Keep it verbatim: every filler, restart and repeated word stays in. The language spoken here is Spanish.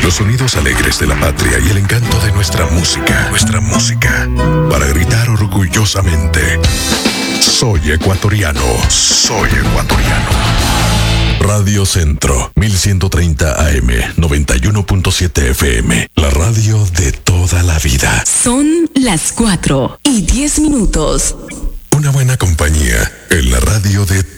Los sonidos alegres de la patria y el encanto de nuestra música. Nuestra música. Para gritar orgullosamente: soy ecuatoriano. Soy ecuatoriano. Radio Centro, mil ciento treinta A M, noventa y uno punto siete F M. La radio de toda la vida. Son las cuatro y diez minutos. Una buena compañía en la radio de